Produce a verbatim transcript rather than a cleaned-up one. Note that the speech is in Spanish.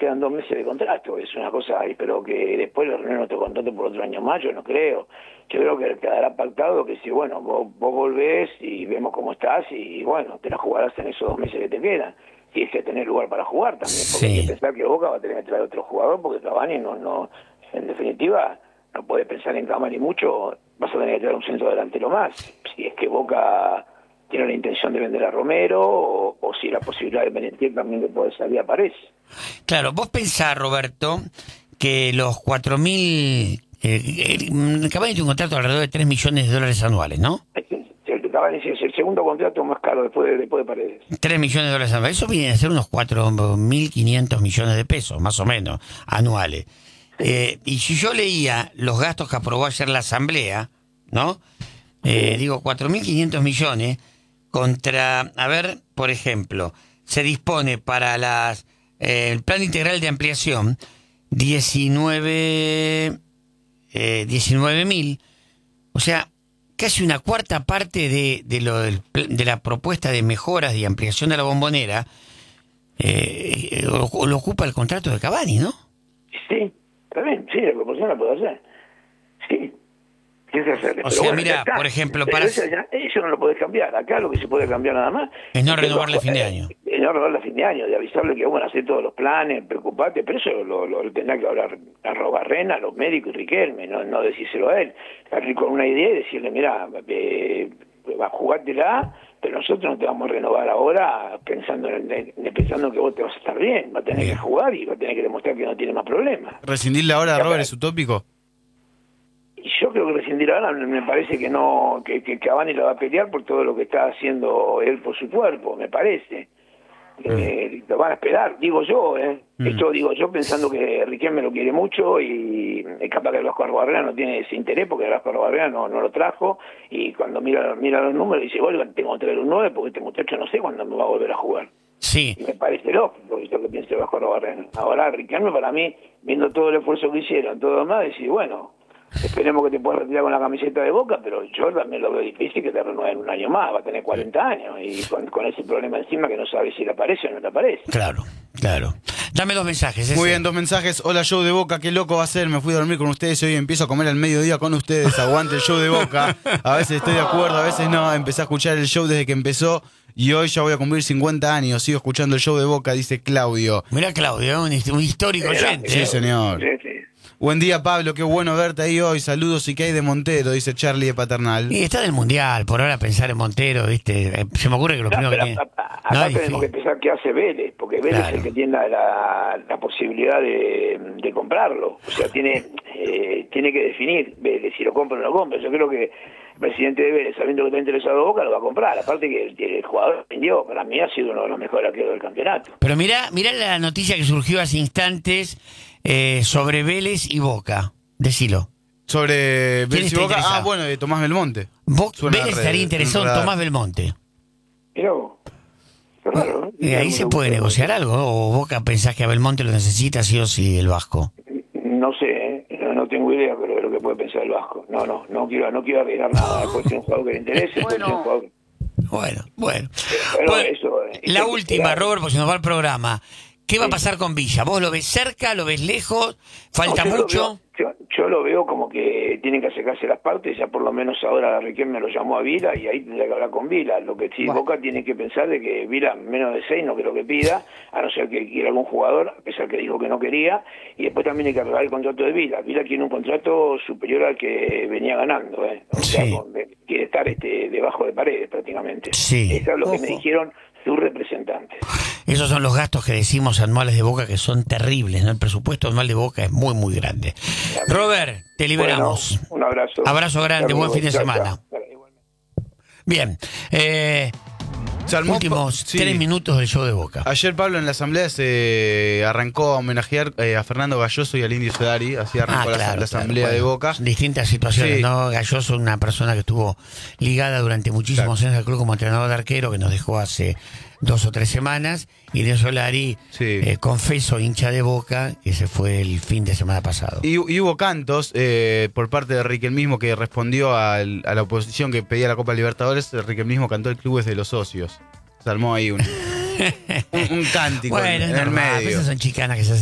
quedan dos meses de contrato, es una cosa, y pero que después le renueven otro contrato por otro año más, yo no creo. Yo creo que quedará pactado que si, bueno, vos, vos volvés y vemos cómo estás y, bueno, te la jugarás en esos dos meses que te quedan. Y es que tener lugar para jugar también, porque Sí. hay que pensar que Boca va a tener que traer otro jugador, porque Cavani no, no, en definitiva, no puede pensar en Cavani mucho, vas a tener que traer un centro delantero más. Si es que Boca tiene la intención de vender a Romero, o, o si la posibilidad de Benetier también de poder salir aparece. Claro, vos pensás, Roberto, que los cuatro mil... Eh, eh, Cavani tiene un contrato de alrededor de tres millones de dólares anuales, ¿no? El Cavani es el segundo contrato más caro después de, después de Paredes. tres millones de dólares anuales. Eso viene a ser unos cuatro mil quinientos millones de pesos, más o menos, anuales. Eh, y si yo leía los gastos que aprobó ayer la Asamblea, ¿no? Eh, digo, cuatro mil quinientos millones contra, a ver, por ejemplo, se dispone para las eh, el plan integral de ampliación diecinueve eh, diecinueve mil, o sea, casi una cuarta parte de, de, lo del, de la propuesta de mejoras y ampliación de la Bombonera eh, lo, lo ocupa el contrato de Cavani, ¿no? Sí, está bien, sí, la proporción la puedo hacer. Sí. ¿Qué se hace? O Pero sea, bueno, mira, está. por ejemplo, Pero para... eso, ya, eso no lo podés cambiar. Acá lo que se puede cambiar nada más Es no que renovarle lo- a fin de año. Es no renovarle a fin de año, de avisarle que, bueno, hacer todos los planes, preocupate, pero eso lo, lo, lo tendrá que hablar a Robarrena, a los médicos y Riquelme, no, no decírselo a él. Salir con una idea y decirle, mira, eh, va a jugártela, pero nosotros no te vamos a renovar ahora pensando en, en- pensando que vos te vas a estar bien, va a tener Bien. que jugar y va a tener que demostrar que no tiene más problemas. ¿Rescindirle ahora a Ya, Robert para- es utópico? Y yo creo que rescindir ahora me parece que no, que, que Cavani lo va a pelear por todo lo que está haciendo él por su cuerpo, me parece. Eh, lo van a esperar, digo yo, ¿eh? Mm. Esto digo yo pensando que Riquelme lo quiere mucho y es capaz que el Vasco Arbarrena no tiene ese interés porque el Vasco Arbarrena no, no lo trajo y cuando mira, mira los números dice, bueno, tengo que traer un nueve porque este muchacho no sé cuándo me va a volver a jugar. Sí, Y me parece lógico lo que piensa el Vasco Arbarrena. Ahora Riquelme para mí, viendo todo el esfuerzo que hicieron, todo lo más, decir, bueno, esperemos que te puedas retirar con la camiseta de Boca, pero yo también lo veo difícil que te renueven un año más, va a tener cuarenta años, y con, con ese problema encima que no sabe si le aparece o no le aparece. claro, claro. Dame dos mensajes. ese. Muy bien, dos mensajes. Hola, show de Boca, qué loco va a ser. Me fui a dormir con ustedes y hoy empiezo a comer al mediodía con ustedes. Aguante el show de Boca. A veces estoy de acuerdo, a veces no. Empecé a escuchar el show desde que empezó y hoy ya voy a cumplir cincuenta años. Sigo escuchando el show de Boca, dice Claudio. Mirá, Claudio, un, un histórico oyente. Sí, ¿eh? señor. Sí, sí. Buen día, Pablo. Qué bueno verte ahí hoy. Saludos y qué hay de Montero, dice Charlie de Paternal. Y está en el Mundial, por ahora pensar en Montero, ¿viste? Eh, Se me ocurre que lo No, primero que pero tiene... a- a- No, acá y tenemos sí. que pensar qué hace Vélez, porque Vélez Claro. es el que tiene la, la, la posibilidad de, de comprarlo. O sea, tiene eh, tiene que definir Vélez si lo compra o no lo compra. Yo creo que el presidente de Vélez, sabiendo que está interesado Boca, lo va a comprar. Aparte que el, el jugador vendió, para mí ha sido uno de los mejores arqueros del campeonato. Pero mirá, mirá la noticia que surgió hace instantes eh, sobre Vélez y Boca. Decilo. Sobre Vélez y está Boca. interesado? Ah, bueno, de Tomás Belmonte. Bo- Suena Vélez re- estaría interesado en radar. Tomás Belmonte. Mirá vos. Qué raro, ¿no? Y ahí se puede negociar algo, ¿no? ¿O Boca pensás que a Belmonte lo necesita sí o sí el Vasco? No sé, ¿eh? no, no tengo idea pero de lo que puede pensar el Vasco. No, no, no quiero, no quiero arriesgar nada. Puede ser un jugador que le interese, puede ser un jugador... Bueno, bueno. Pero Bueno, eso, eh, la hay que última, esperar. Robert, porque se nos va el programa. ¿Qué va a Sí. pasar con Villa? ¿Vos lo ves cerca, lo ves lejos? ¿Falta No, yo lo mucho? veo- yo, yo lo veo como que tienen que acercarse las partes, ya por lo menos ahora Riquelme lo llamó a Vila y ahí tendrá que hablar con Vila. Lo que sí, Bueno. Boca tiene que pensar de que Vila menos de seis no creo que pida, a no ser que quiera algún jugador, a pesar que dijo que no quería, y después también hay que arreglar el contrato de Vila. Vila tiene un contrato superior al que venía ganando, ¿eh? O sea, Sí. con- quiere estar este, debajo de Paredes prácticamente. Sí. Eso es lo que me Ojo. dijeron sus representantes. Esos son los gastos que decimos anuales de Boca que son terribles, ¿no? El presupuesto anual de Boca es muy, muy grande. Robert, te liberamos. Bueno, un abrazo. Abrazo grande, Hasta buen luego. fin de Chao, semana. chao. Dale, igualmente. Bien, eh, Salmón, últimos sí. tres minutos del show de Boca. Ayer Pablo en la asamblea se arrancó a homenajear eh, a Fernando Galloso y al Indio Solari, así arrancó la, la claro, asamblea claro. de Bueno, Boca. son distintas situaciones, Sí. ¿no? Galloso, una persona que estuvo ligada durante muchísimos Claro. años al club como entrenador de arquero, que nos dejó hace dos o tres semanas. Y de Solari, Sí. eh, confeso, hincha de Boca, que se fue el fin de semana pasado. Y, y hubo cantos eh, por parte de Riquelmismo que respondió al- a la oposición que pedía la Copa Libertadores. El Riquelmismo cantó el club es de los socios. Se armó ahí un, un, un cántico Bueno, en, es en el normal, medio. esas son chicanas que se hacen